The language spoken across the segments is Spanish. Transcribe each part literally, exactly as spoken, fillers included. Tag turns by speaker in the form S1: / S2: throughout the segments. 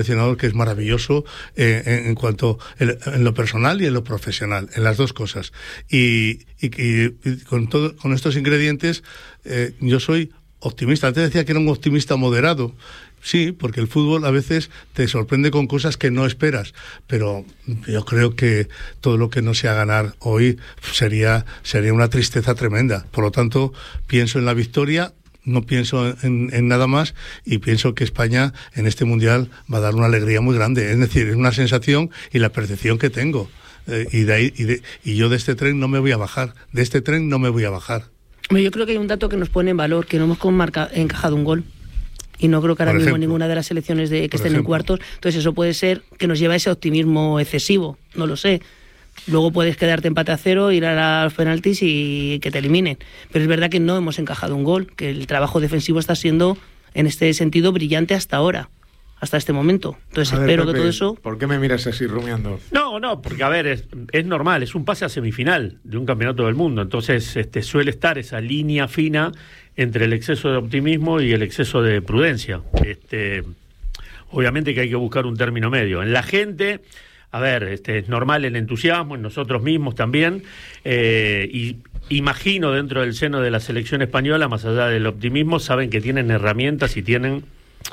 S1: seleccionador que es maravilloso eh, en, en cuanto en, en lo personal y en lo profesional, en las dos cosas. Y, y, y, y con todo, con estos ingredientes, eh, yo soy optimista. Antes decía que era un optimista moderado. Sí, porque el fútbol a veces te sorprende con cosas que no esperas, pero yo creo que todo lo que no sea ganar hoy sería sería una tristeza tremenda. Por lo tanto, pienso en la victoria, no pienso en, en nada más, y pienso que España en este Mundial va a dar una alegría muy grande. Es decir, es una sensación y la percepción que tengo. Eh, y, de ahí, y, de, y yo de este tren no me voy a bajar, de este tren no me voy a bajar.
S2: Yo creo que hay un dato que nos pone en valor, que no hemos marca, encajado un gol. Y no creo que ahora mismo ninguna de las selecciones de, que estén ejemplo. en cuartos. Entonces eso puede ser que nos lleve a ese optimismo excesivo, no lo sé. Luego puedes quedarte empate a cero, ir a los penaltis y que te eliminen. Pero es verdad que no hemos encajado un gol, que el trabajo defensivo está siendo, en este sentido, brillante hasta ahora, hasta este momento. Entonces a espero ver, Pepe, que todo eso...
S3: ¿Por qué me miras así rumiando?
S4: No, no, porque a ver, es, es normal, es un pase a semifinal de un campeonato del mundo. Entonces este, suele estar esa línea fina entre el exceso de optimismo y el exceso de prudencia. Este, obviamente que hay que buscar un término medio. En la gente, a ver, este, es normal el entusiasmo, en nosotros mismos también, eh, y imagino dentro del seno de la selección española, más allá del optimismo, saben que tienen herramientas y tienen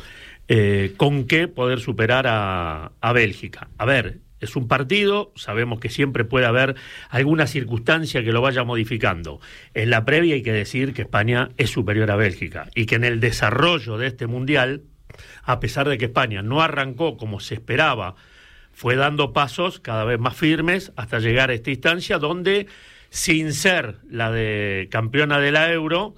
S4: eh, con qué poder superar a, a Bélgica. A ver, es un partido, sabemos que siempre puede haber alguna circunstancia que lo vaya modificando. En la previa hay que decir que España es superior a Bélgica y que en el desarrollo de este Mundial, a pesar de que España no arrancó como se esperaba, fue dando pasos cada vez más firmes hasta llegar a esta instancia donde, sin ser la de campeona de la Euro,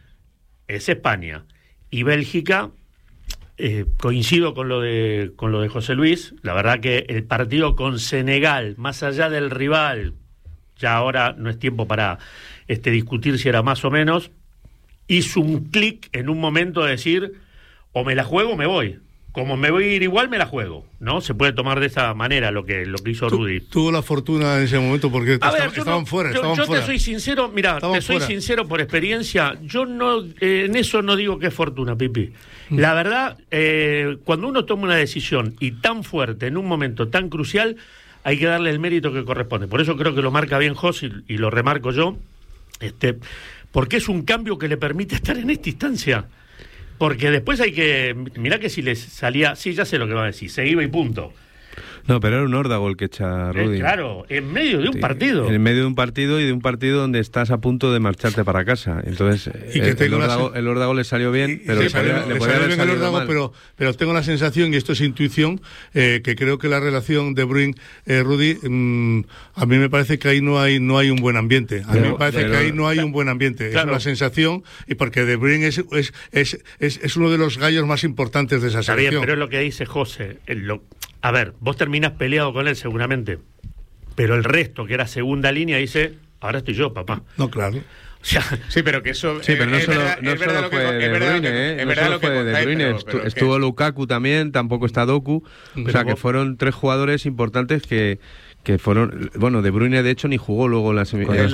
S4: es España. Y Bélgica... Eh, coincido con lo de con lo de José Luis. La verdad que el partido con Senegal, más allá del rival, ya ahora no es tiempo para este discutir si era más o menos, hizo un clic en un momento de decir, o me la juego o me voy. Como me voy a ir igual, me la juego, ¿no? Se puede tomar de esa manera lo que lo que hizo Rudy.
S1: Tuvo la fortuna en ese momento porque
S4: a ver,
S1: estaban, estaban
S4: no,
S1: fuera.
S4: Yo,
S1: estaban
S4: yo
S1: fuera.
S4: te soy sincero, mira, te soy
S1: fuera.
S4: sincero por experiencia. Yo no eh, en eso no digo que es fortuna, Pipi. Mm. La verdad, eh, cuando uno toma una decisión y tan fuerte en un momento tan crucial, hay que darle el mérito que corresponde. Por eso creo que lo marca bien José y, y lo remarco yo, este, porque es un cambio que le permite estar en esta instancia. Porque después hay que... Mirá que si les salía... Sí, ya sé lo que va a decir. Se iba y punto.
S5: No, pero era un órdago el que echa Rudy.
S4: Eh, claro, en medio de un sí, partido.
S5: En medio de un partido y de un partido donde estás a punto de marcharte para casa. Entonces, y el, el, órdago, la... el órdago le salió bien, pero sí, le, podía, le, le podía haber salido el órdago,
S1: pero, pero tengo la sensación, y esto es intuición, eh, que creo que la relación de Bruyne-Rudy, eh, mmm, a mí me parece que ahí no hay no hay un buen ambiente. A pero, mí me parece pero, que ahí no hay un buen ambiente. Claro. Es una sensación, y porque De Bruyne es, es, es, es, es uno de los gallos más importantes de esa
S4: Está
S1: selección.
S4: Bien, pero es lo que dice José. El, lo... A ver, vos terminás peleado con él seguramente, pero el resto, que era segunda línea, dice, ahora estoy yo, papá.
S1: No, claro.
S4: O sea,
S3: sí, pero que eso...
S5: Sí, pero no solo, verdad, no solo fue de Bruyne, ¿eh? No solo fue de Bruyne, pero, pero estuvo que... Lukaku también, tampoco está Doku. Pero o sea, vos... que fueron tres jugadores importantes que... que fueron, bueno, De Bruyne de hecho ni jugó luego en la semifinal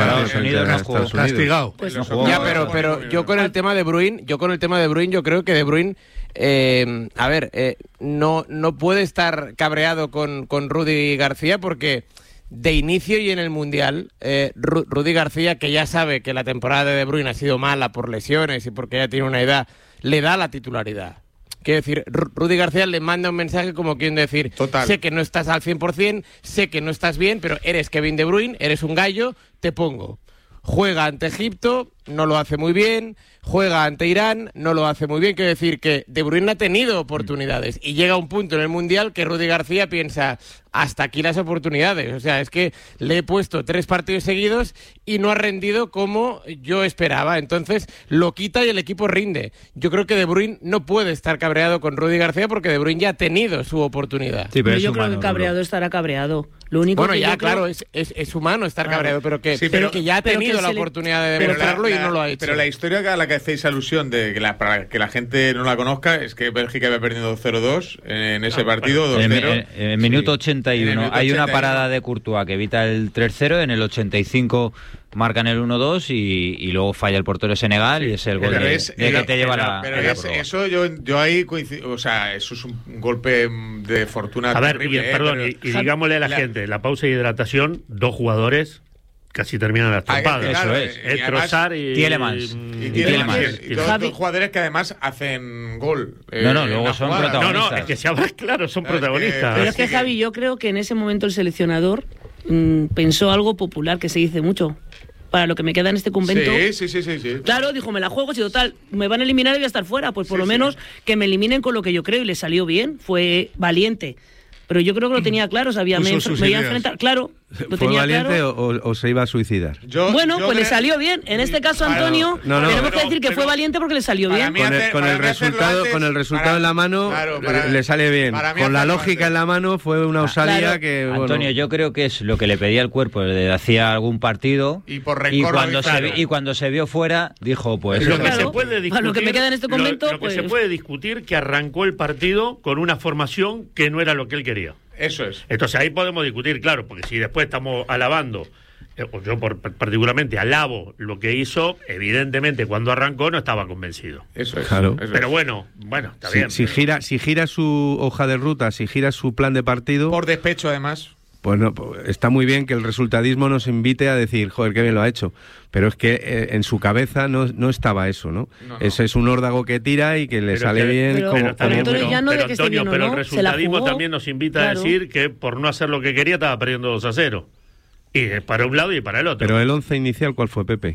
S1: castigado.
S6: Pues no jugó. Ya, pero pero yo con el tema de Bruyne, yo con el tema de Bruyne, yo creo que De Bruyne eh, a ver, eh, no no puede estar cabreado con con Rudy García porque de inicio y en el Mundial, eh, Ru- Rudy García, que ya sabe que la temporada de De Bruyne ha sido mala por lesiones y porque ya tiene una edad, le da la titularidad. Quiero decir, Rudy García le manda un mensaje como quien decir, Total. sé que no estás al cien por ciento, sé que no estás bien, pero eres Kevin De Bruyne, eres un gallo, te pongo. Juega ante Egipto, no lo hace muy bien, juega ante Irán, no lo hace muy bien. Quiero decir que De Bruyne ha tenido oportunidades y llega un punto en el Mundial que Rudy García piensa, hasta aquí las oportunidades. O sea, es que le he puesto tres partidos seguidos y no ha rendido como yo esperaba. Entonces lo quita y el equipo rinde. Yo creo que De Bruyne no puede estar cabreado con Rudy García porque De Bruyne ya ha tenido su oportunidad.
S2: Sí, pero, pero yo humano, creo que cabreado ¿no? estará cabreado. Lo único
S6: bueno,
S2: que
S6: ya,
S2: yo
S6: claro,
S2: creo...
S6: es, es, es humano estar claro. cabreado, pero que,
S3: sí,
S6: pero,
S3: pero
S6: que ya ha tenido la le... oportunidad de demostrarlo la, la, y no lo ha hecho.
S3: Pero la historia a la que hacéis alusión, de que la, para que la gente no la conozca, es que Bélgica había perdido cero dos en ese partido, dos cero.
S7: En, en el minuto ochenta y uno
S3: minuto
S7: hay
S3: ochenta y uno.
S7: Una parada de Courtois que evita el tres cero, en el ochenta y cinco marcan el uno dos y, y luego falla el portero de Senegal sí, y es el gol de, es, de que te lleva la,
S3: pero
S7: la
S3: es, eso yo, yo ahí coincido, o sea, eso es un golpe de fortuna
S4: a
S3: terrible.
S4: ver, y, perdón,
S3: eh,
S4: y, y digámosle a la, la gente, la pausa de hidratación, dos jugadores casi terminan las trompadas.
S7: Ah, claro, eso es.
S4: Es Trossard y
S7: Tielemans.
S3: Y, y Tielemans. Y todos los jugadores que además hacen gol.
S7: Eh, no, no, luego son jugada. protagonistas.
S4: No, no, es que se habla claro, son no, protagonistas.
S2: Es que, pero es que, Javi, yo creo que en ese momento el seleccionador mmm, pensó algo popular que se dice mucho. Para lo que me queda en este convento.
S3: Sí, sí, sí, sí, sí.
S2: Claro, dijo, me la juego, si total, me van a eliminar y voy a estar fuera. Pues por
S3: sí,
S2: lo menos
S3: sí.
S2: que me eliminen con lo que yo creo y le salió bien. Fue valiente. Pero yo creo que lo tenía claro, sabía, me, me iba a enfrentar, claro, lo
S5: ¿Fue
S2: tenía
S5: valiente
S2: claro.
S5: o, o se iba a suicidar?
S2: Yo, bueno, yo pues creo... le salió bien. En este caso, Antonio,
S5: no, no,
S2: tenemos
S5: pero,
S2: que decir que
S5: pero,
S2: fue valiente porque le salió bien.
S5: Con el, con el resultado,
S3: antes,
S5: con el resultado
S3: para,
S5: en la mano,
S3: claro, para,
S5: le sale bien. Con la lógica
S3: antes.
S5: en la mano fue una osadía claro. que... Bueno,
S7: Antonio, yo creo que es lo que le pedía el cuerpo desde hacía algún partido
S3: y, por
S7: y, cuando
S3: claro.
S7: se, y cuando se vio fuera, dijo, pues...
S4: Lo que,
S2: claro,
S4: se puede discutir,
S2: lo que me queda en este convento,
S4: lo, lo
S2: pues...
S4: que se puede discutir que arrancó el partido con una formación que no era lo que él quería.
S3: Eso es.
S4: Entonces ahí podemos discutir, claro, porque si después estamos alabando, eh, o yo por, particularmente alabo lo que hizo, evidentemente cuando arrancó no estaba convencido.
S3: Eso es.
S5: Claro.
S3: Eso
S4: pero
S3: es.
S4: bueno, bueno, está
S5: si,
S4: bien.
S5: Si
S4: pero...
S5: gira, si gira su hoja de ruta, si gira su plan de partido...
S3: Por despecho, además...
S5: Pues no, está muy bien que el resultadismo nos invite a decir, joder, qué bien lo ha hecho. Pero es que eh, en su cabeza no, no estaba eso, ¿no? No, no. Ese es un órdago que tira y que le pero sale que, bien.
S2: Pero,
S5: como,
S2: pero,
S5: como,
S2: Antonio,
S5: pero,
S2: ya no
S4: pero,
S2: de que esté
S4: Antonio,
S2: bien o
S4: pero
S2: no,
S4: el resultadismo también nos invita claro. a decir que por no hacer lo que quería estaba perdiendo dos a cero. Y para un lado y para el otro.
S5: Pero el once inicial, ¿cuál fue, Pepe?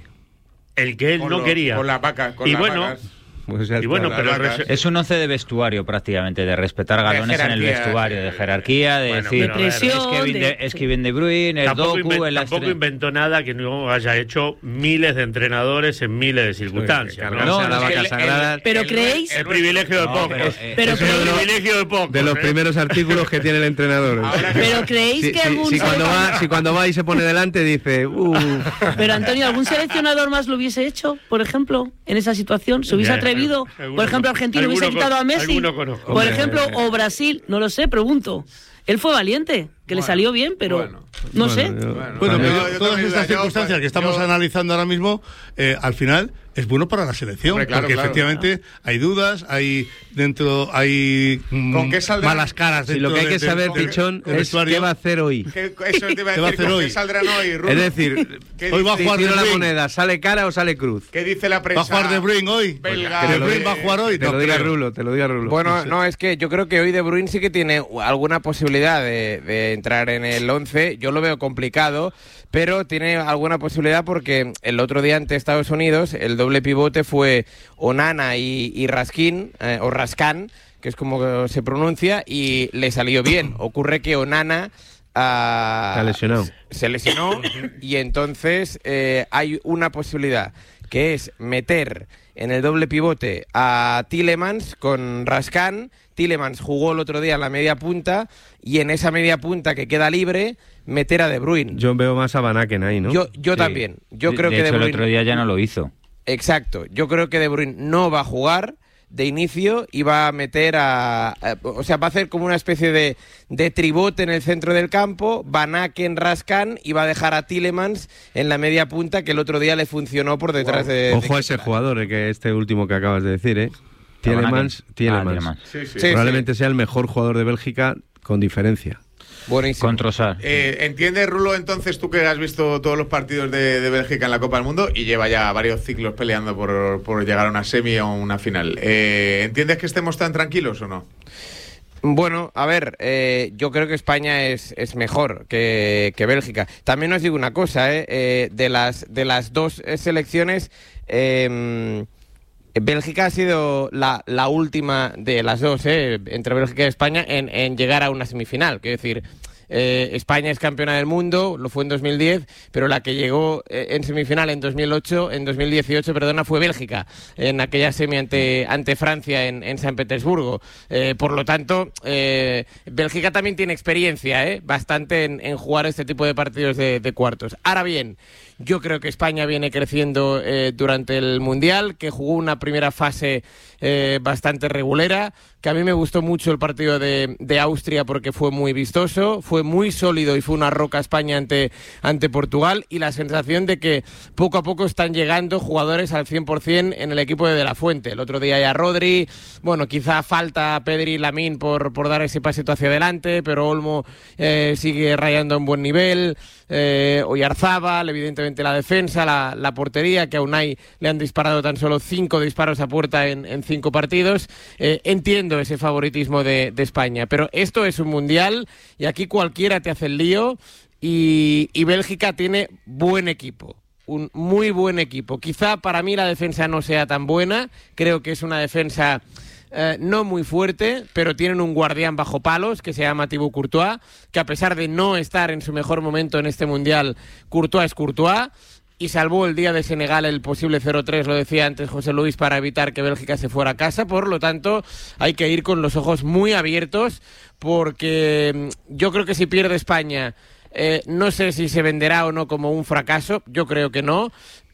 S4: El que él
S3: con
S4: no
S3: lo,
S4: quería.
S3: Con las vacas. Con
S4: y
S3: las
S4: bueno...
S3: vacas.
S5: Pues
S4: y bueno, pero
S7: es un once de vestuario prácticamente, de respetar galones en el vestuario, de jerarquía, de
S2: bueno,
S7: decir,
S2: de presión,
S7: es Kevin de, de, es Kevin De Bruyne, el
S4: tampoco
S7: Doku,
S4: invent,
S7: el
S4: Tampoco inventó nada que no haya hecho miles de entrenadores en miles de circunstancias.
S5: Sí,
S4: ¿no?
S5: no,
S4: no,
S5: no,
S4: el,
S5: el,
S2: pero
S4: el,
S2: creéis...
S4: El privilegio de pocos.
S2: Pero,
S4: eh,
S2: pero
S4: es el privilegio de pocos.
S5: De los
S4: ¿eh?
S5: primeros artículos que tiene el entrenador.
S2: Pero creéis
S5: si,
S2: que
S5: si,
S2: algún...
S5: Si cuando, va, si cuando va y se pone delante dice... Uh.
S2: Pero Antonio, ¿algún seleccionador más lo hubiese hecho, por ejemplo, en esa situación? ¿Se hubiese yeah, atrevido? Alguno, por ejemplo, Argentina hubiese quitado a Messi. Por ejemplo, o Brasil, no lo sé, pregunto. Él fue valiente, que bueno, le salió bien, pero
S3: bueno,
S2: no
S5: bueno,
S2: sé.
S5: Yo,
S1: bueno, bueno pero yo, todas yo estas yo, circunstancias yo, que estamos yo, analizando ahora mismo, eh, al final es bueno para la selección, hombre, claro, porque claro, efectivamente claro. hay dudas, hay dentro hay
S3: ¿Con qué
S1: malas caras.
S5: Si lo que hay que de, saber, de, Pichón, de, de es qué va a hacer hoy.
S3: ¿Qué, eso te iba a decir, ¿Qué va a hacer hoy? ¿Qué saldrán hoy, Rulo?
S5: Es decir,
S1: hoy va a jugar
S5: de la moneda, ¿sale cara o sale cruz?
S3: ¿Qué dice la prensa?
S1: ¿Va a jugar De Bruyne hoy?
S3: Belga,
S1: De Bruyne va a jugar hoy.
S5: Te lo diga Rulo, te lo diga Rulo.
S6: Bueno, no, es que yo creo que hoy De Bruyne sí que tiene alguna posibilidad de, de entrar en el once. Yo lo veo complicado, pero tiene alguna posibilidad porque el otro día ante Estados Unidos el doble pivote fue Onana y, y Raskin, eh, o Raskan, que es como se pronuncia, y le salió bien. Ocurre que Onana uh,
S5: se lesionó.
S6: Se lesionó y entonces eh, hay una posibilidad, que es meter en el doble pivote a Tielemans con Raskan. Tielemans jugó el otro día en la media punta y en esa media punta que queda libre meter a De Bruyne.
S5: Yo veo más a Van Aken ahí, ¿no?
S6: Yo, yo sí. también. Yo
S7: de,
S6: creo
S7: de
S6: que
S7: hecho,
S6: De Bruyne...
S7: el otro día ya no lo hizo.
S6: Exacto. Yo creo que De Bruyne no va a jugar de inicio y va a meter a... a o sea, va a hacer como una especie de, de tribote en el centro del campo, Van Aken, Raskan, y va a dejar a Tielemans en la media punta, que el otro día le funcionó por detrás wow. de...
S5: Ojo
S6: de
S5: a ese jugador, eh, que este último que acabas de decir, ¿eh? Tielemans, Tielemans.
S7: Ah,
S3: sí, sí.
S6: Sí,
S5: probablemente
S6: sí.
S5: sea el mejor jugador de Bélgica con diferencia.
S6: Buenísimo.
S7: Con Trossard.
S3: Eh, ¿Entiendes, Rulo, entonces tú que has visto todos los partidos de, de Bélgica en la Copa del Mundo y lleva ya varios ciclos peleando por, por llegar a una semi o una final? Eh, ¿Entiendes que estemos tan tranquilos o no?
S6: Bueno, a ver, eh, yo creo que España es, es mejor que, que Bélgica. También os digo una cosa, eh, eh, de las de las dos selecciones... Eh, Bélgica ha sido la, la última de las dos, ¿eh? entre Bélgica y España, en, en llegar a una semifinal. Quiero decir, eh, España es campeona del mundo, lo fue en dos mil diez, pero la que llegó eh, en semifinal en dos mil ocho, en dos mil dieciocho, perdona, fue Bélgica, en aquella semi ante, ante Francia en, en San Petersburgo. Eh, por lo tanto, eh, Bélgica también tiene experiencia, ¿eh? bastante en, en jugar este tipo de partidos de, de cuartos. Ahora bien, yo creo que España viene creciendo eh, durante el Mundial, que jugó una primera fase eh, bastante regulera, que a mí me gustó mucho el partido de, de Austria porque fue muy vistoso, fue fue muy sólido y fue una roca España ante, ante Portugal, y la sensación de que poco a poco están llegando jugadores al cien por ciento en el equipo de De La Fuente. El otro día ya Rodri, bueno, quizá falta Pedri y Lamine por, por dar ese pasito hacia adelante, pero Olmo eh, sigue rayando en buen nivel, eh, Oyarzábal, evidentemente la defensa, la, la portería, que a Unai le han disparado tan solo cinco disparos a puerta en, en cinco partidos. Eh, entiendo ese favoritismo de, de España, pero esto es un mundial y aquí cualquiera te hace el lío, y, y Bélgica tiene buen equipo. Un muy buen equipo. Quizá para mí la defensa no sea tan buena, creo que es una defensa eh, no muy fuerte, pero tienen un guardián bajo palos que se llama Thibaut Courtois, que a pesar de no estar en su mejor momento en este mundial, Courtois es Courtois, y salvó el día de Senegal el posible cero tres, lo decía antes José Luis, para evitar que Bélgica se fuera a casa. Por lo tanto, hay que ir con los ojos muy abiertos, porque yo creo que si pierde España, Eh, no sé si se venderá o no como un fracaso, yo creo que no,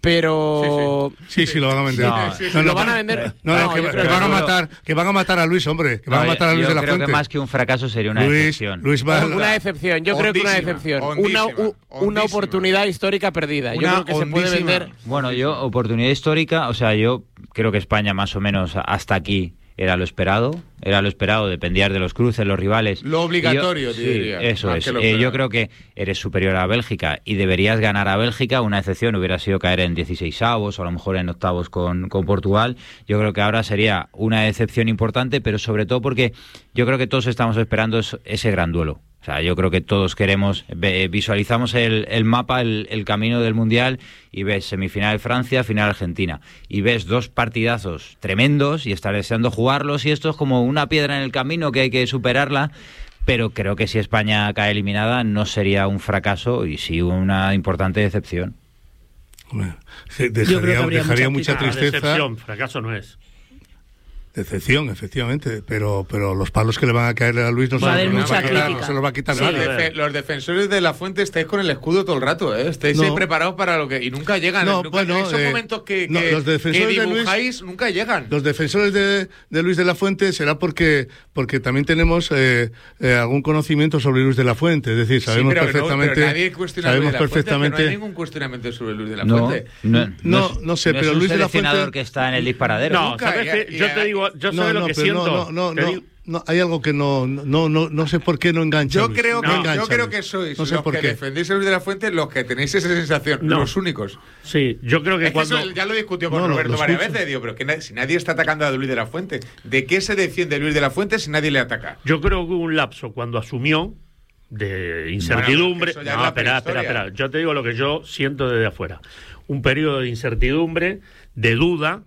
S6: pero
S1: sí, sí, sí, sí lo van a vender.
S6: No, sí, sí, no, no, lo van a vender.
S1: No, no, no que, que, que van a matar, que van a matar a Luis, hombre, que van no, a matar a Luis de la Fuente.
S7: Yo creo que más que un fracaso sería una
S1: Luis,
S7: decepción.
S1: Luis va a...
S6: Una decepción, yo creo que una decepción, ondísima, una, u, una oportunidad histórica perdida. Yo creo que ondísima. Se puede vender.
S7: Bueno, yo oportunidad histórica, o sea, yo creo que España más o menos hasta aquí era lo esperado, era lo esperado, dependías de los cruces, los rivales.
S3: Lo obligatorio,
S7: yo,
S3: te diría.
S7: Sí, eso es. Eh, yo creo que eres superior a Bélgica y deberías ganar a Bélgica. Una excepción hubiera sido caer en dieciseisavos o a lo mejor en octavos con, con Portugal. Yo creo que ahora sería una excepción importante, pero sobre todo porque yo creo que todos estamos esperando ese gran duelo. O sea, yo creo que todos queremos, visualizamos el, el mapa, el, el camino del Mundial, y ves semifinal Francia, final Argentina, y ves dos partidazos tremendos y estás deseando jugarlos, y esto es como una piedra en el camino que hay que superarla, pero creo que si España cae eliminada no sería un fracaso y sí una importante decepción.
S1: Bueno, dejaría, dejaría mucha, mucha tristeza.
S4: Decepción, fracaso no es.
S1: Decepción, efectivamente, pero pero los palos que le van a caer a Luis no, se,
S2: va
S1: los, va a quitar, no se los va a quitar
S3: sí,
S1: nadie.
S3: Defe los defensores de La Fuente estáis con el escudo todo el rato, ¿eh? Estáis no. preparados para lo que... Y nunca llegan.
S1: No,
S3: nunca,
S1: bueno,
S3: en esos
S1: eh,
S3: momentos que,
S1: no,
S3: que,
S1: los defensores
S3: que dibujáis,
S1: de Luis,
S3: nunca llegan.
S1: Los defensores de, de Luis de La Fuente será porque porque también tenemos eh, eh, algún conocimiento sobre Luis de La Fuente. Es decir, sabemos
S3: sí, pero
S1: perfectamente...
S3: No, pero nadie cuestiona
S1: sabemos
S3: Luis de la
S1: perfectamente...
S3: Fuente, no hay ningún cuestionamiento sobre Luis de La
S7: no,
S3: Fuente.
S7: No, no,
S1: no, no sé,
S7: no
S1: pero
S7: es un
S1: Luis de La Fuente...
S7: que está en el disparadero.
S4: No,
S3: nunca,
S4: ¿sabes
S3: ya,
S4: qué? Yo
S3: ya,
S4: te digo, yo
S1: no,
S4: sé
S1: no,
S4: lo que
S1: pero
S4: siento.
S1: No, no, no, no, no, hay algo que no, no, no, no sé por qué no engancha.
S3: Yo
S1: Luis.
S3: creo,
S1: no
S3: que,
S1: engancha,
S3: yo creo
S1: Luis.
S3: que sois
S1: no sé
S3: los
S1: por
S3: que
S1: qué.
S3: defendéis a Luis de la Fuente, los que tenéis esa sensación,
S4: no.
S3: los únicos.
S4: Sí, yo creo que
S3: es
S4: cuando...
S3: Que eso ya lo discutió con
S1: no,
S3: Roberto
S1: no,
S3: varias
S1: escucho.
S3: veces, digo, pero que nadie, si nadie está atacando a Luis de la Fuente, ¿de qué se defiende Luis de la Fuente si nadie le ataca?
S4: Yo creo que hubo un lapso cuando asumió de incertidumbre.
S3: Bueno,
S4: no, espera, espera, espera. Yo te digo lo que yo siento desde afuera. Un periodo de incertidumbre, de duda,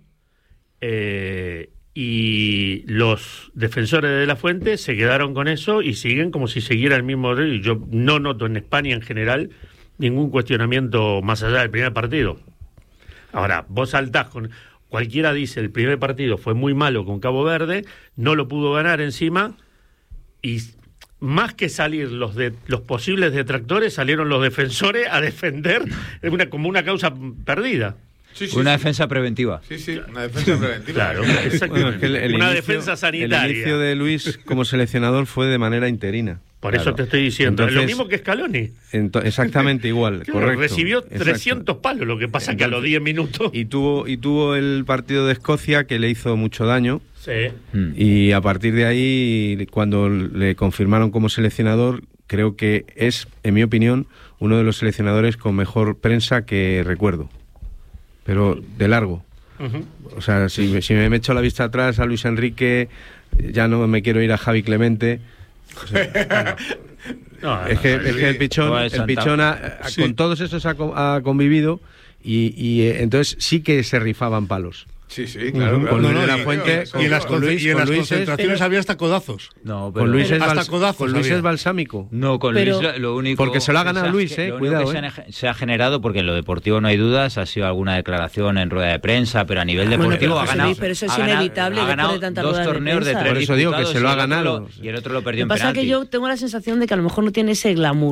S4: eh, y los defensores de La Fuente se quedaron con eso y siguen como si siguiera el mismo. Yo no noto en España en general ningún cuestionamiento más allá del primer partido. Ahora, vos saltás con... Cualquiera dice el primer partido fue muy malo con Cabo Verde, no lo pudo ganar encima, y más que salir los de los posibles detractores, salieron los defensores a defender una, como una causa perdida.
S7: Sí, sí, una sí. defensa preventiva.
S3: Sí, sí, una defensa preventiva.
S4: Claro, exactamente. Bueno, es que el, el
S5: una
S4: inicio, defensa sanitaria.
S5: El inicio de Luis como seleccionador fue de manera interina.
S4: Por
S5: claro.
S4: eso te estoy diciendo.
S5: Entonces,
S4: es lo mismo que Scaloni.
S5: Ento, exactamente igual,
S4: claro,
S5: correcto.
S4: Recibió
S5: exacto.
S4: trescientos palos, lo que pasa Entonces, que a los diez minutos...
S5: Y tuvo, y tuvo el partido de Escocia que le hizo mucho daño.
S4: Sí.
S5: Y a partir de ahí, cuando le confirmaron como seleccionador, creo que es, en mi opinión, uno de los seleccionadores con mejor prensa que recuerdo. Pero de largo. Uh-huh. O sea, si, si me echo la vista atrás a Luis Enrique, ya no me quiero ir a Javi Clemente. O sea, no, no, es, que, no, es que el pichón, no, el pichón ha, a, sí. con todos esos ha, ha convivido y, y eh, entonces sí que se rifaban palos.
S3: Sí, sí, claro.
S1: Uh-huh.
S3: claro.
S1: Con
S3: No,
S1: Luis
S3: no,
S1: de la
S3: y,
S1: Fuente
S3: con,
S1: y en las,
S3: con
S1: Luis, y en las
S5: Luis
S1: concentraciones es, había hasta codazos.
S5: No, pero, con Luis es,
S1: hasta
S5: bals,
S1: codazos
S5: con Luis
S1: había.
S5: es balsámico.
S7: No, con
S2: pero,
S7: Luis lo único...
S5: Porque se lo ha ganado
S7: ha,
S5: Luis, eh,
S7: lo
S5: cuidado.
S7: Único
S5: eh.
S7: que se, ha, se ha generado, porque en lo deportivo no hay dudas, ha sido alguna declaración en rueda de prensa, pero a nivel deportivo
S2: bueno,
S7: ha ganado...
S2: Sí, pero eso es
S7: ha ganado,
S2: inevitable
S7: ha ganado
S2: después de tanta
S7: dos
S2: rueda
S7: torneos
S2: de,
S7: de tres
S5: Por eso digo que se lo ha ganado.
S7: Lo, y el otro lo perdió
S2: en penalti. Lo que pasa es que yo tengo la sensación de que a lo mejor no tiene ese glamour.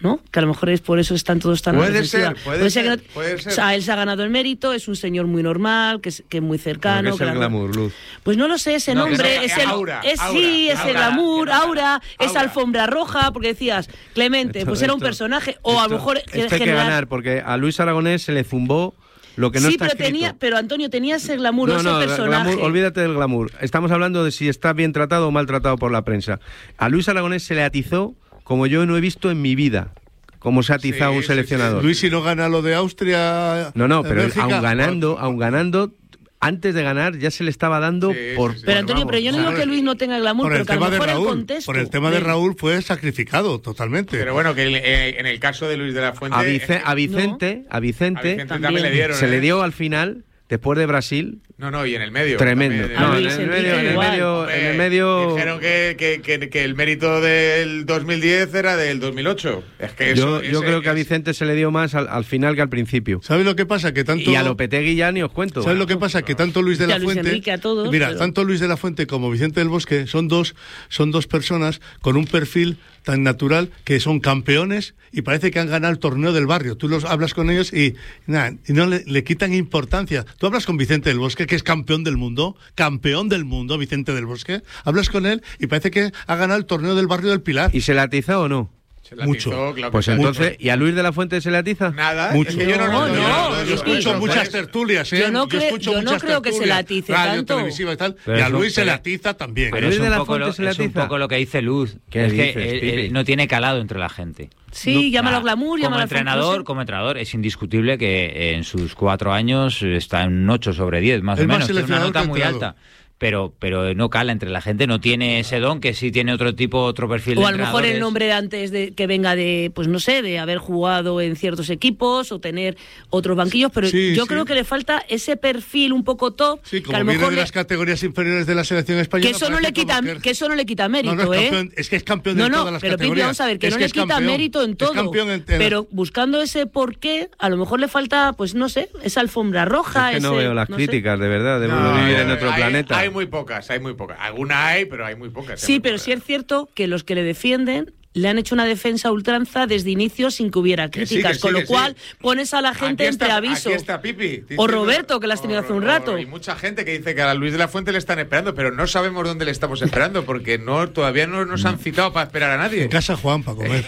S2: ¿no? Que a lo mejor es por eso están todos tan...
S3: Puede ser, puede, puede ser, ser, que no, puede ser.
S2: O sea, él se ha ganado el mérito, es un señor muy normal, que es, que es muy cercano.
S5: ¿Qué es el
S2: que
S5: glamour, Luz?
S2: Pues no lo sé, ese no, nombre, es, es el...
S3: Aura,
S2: es,
S3: aura,
S2: sí, es
S3: aura,
S2: el glamour,
S3: aura,
S2: aura,
S3: aura,
S2: es alfombra roja, porque decías, Clemente,
S5: esto,
S2: pues era
S5: esto,
S2: un personaje, o
S5: esto,
S2: a lo mejor...
S5: Esto hay que ganar, porque a Luis Aragonés se le zumbó lo que no
S2: sí,
S5: está
S2: pero
S5: escrito.
S2: tenía, pero Antonio, tenía ese glamour,
S5: no,
S2: ese
S5: no,
S2: personaje.
S5: Glamour, olvídate del glamour. Estamos hablando de si está bien tratado o mal tratado por la prensa. A Luis Aragonés se le atizó como yo no he visto en mi vida. Como se ha atizado sí, un seleccionador.
S1: Sí, sí. Luis, si no gana lo de Austria...
S5: No, no, pero
S1: Bélgica,
S5: aún ganando, aún ganando... Antes de ganar ya se le estaba dando sí, por...
S2: Sí, sí. Pero Antonio, pero yo no digo que Luis no tenga glamour, pero que a lo mejor el contexto...
S1: Por el tema de Raúl fue sacrificado totalmente.
S3: Pero bueno, que eh, en el caso de Luis de la Fuente...
S5: A, Vice, a Vicente, ¿no? a Vicente,
S3: a Vicente también le dieron,
S5: se
S3: ¿eh?
S5: le dio al final, después de Brasil...
S3: No, no, y en el medio.
S5: Tremendo.
S3: También,
S5: no, en el, medio, en, el medio, Hombre, en el medio...
S3: Dijeron que, que, que, que el mérito del dos mil diez era del dos mil ocho. Es que eso,
S5: yo yo
S3: ese,
S5: creo que
S3: es...
S5: a Vicente se le dio más al, al final que al principio.
S1: ¿Sabes lo que pasa? Que tanto...
S5: Y a Lopetegui ya ni os cuento.
S1: ¿Sabes lo que pasa? Que tanto Luis de la
S2: Luis
S1: Fuente...
S2: Enrique a todos,
S1: mira,
S2: pero...
S1: tanto Luis de la Fuente como Vicente del Bosque son dos, son dos personas con un perfil tan natural que son campeones y parece que han ganado el torneo del barrio. Tú los hablas con ellos y, nah, y no le, le quitan importancia. Tú hablas con Vicente del Bosque, que es campeón del mundo, campeón del mundo, Vicente del Bosque. Hablas con él y parece que ha ganado el torneo del barrio del Pilar.
S5: ¿Y se le atizó o no?
S1: Mucho.
S3: Claro
S5: pues entonces, mucho. ¿Y a Luis de la Fuente se le atiza?
S3: Nada.
S1: Mucho.
S3: Es que yo no,
S2: no,
S3: no,
S2: no,
S3: no,
S1: yo, yo escucho muchas tertulias, ¿eh?
S2: Yo no,
S1: yo escucho
S2: yo no
S1: muchas
S2: creo que se le atice
S1: radio,
S2: tanto.
S1: televisiva y tal.
S7: Pero
S1: y a
S7: eso,
S1: Luis se
S7: pero,
S1: le atiza también.
S7: Pero
S5: Luis
S7: es,
S5: de la
S7: un, poco
S5: Fuente
S7: lo,
S5: se le
S7: es un
S5: atiza.
S7: poco lo que dice Luz.
S5: ¿Qué
S7: es
S5: dices,
S7: que él, no tiene calado entre la gente.
S2: Sí,
S7: no,
S2: llámalo
S7: nah,
S2: glamour,
S7: como
S2: llámalo
S7: entrenador, como entrenador es indiscutible que en sus cuatro años está en un ocho sobre diez, más
S1: es
S7: o menos,
S1: tiene
S7: una nota muy alta. Pero, pero no cala entre la gente, no tiene ese don que sí tiene otro tipo, otro perfil.
S2: O
S7: de
S2: a lo mejor el nombre de antes de que venga de, pues no sé, de haber jugado en ciertos equipos o tener otros banquillos, pero
S1: sí,
S2: yo
S1: sí.
S2: creo que le falta ese perfil un poco top.
S1: Sí, como
S2: que a lo
S1: viene
S2: mejor
S1: de
S2: le...
S1: las categorías inferiores de la selección española.
S2: Que eso no le quita, que... que eso no le quita mérito,
S1: no, no es
S2: ¿eh?
S1: campeón, es que es campeón
S2: no,
S1: de
S2: no,
S1: todas las
S2: pero
S1: categorías.
S2: Pipi, vamos a ver, que
S1: es
S2: no
S1: que
S2: le quita
S1: campeón,
S2: mérito en todo.
S1: En, en
S2: pero
S1: la...
S2: buscando ese porqué, a lo mejor le falta, pues no sé, esa alfombra roja.
S5: Es que
S2: ese,
S5: no veo las
S2: no
S5: críticas,
S2: sé.
S5: de verdad, de
S3: no,
S5: vivir
S3: hay,
S5: en otro
S3: hay,
S5: planeta.
S3: Hay muy pocas, hay muy pocas. Alguna hay, pero hay muy pocas.
S2: Sí,
S3: muy
S2: pero
S3: pocas.
S2: sí es cierto que los que le defienden le han hecho una defensa a ultranza desde inicio sin que hubiera críticas,
S3: que sí, que
S2: con
S3: sí,
S2: lo
S3: que
S2: cual
S3: sí.
S2: pones a la gente
S3: Aquí está,
S2: entre aviso.
S3: Aquí está Pipi.
S2: O Roberto, que la has tenido hace un rato.
S3: Hay mucha gente que dice que a Luis de la Fuente le están esperando, pero no sabemos dónde le estamos esperando, porque no todavía no nos han citado para esperar a nadie.
S1: En casa Juan, para comer.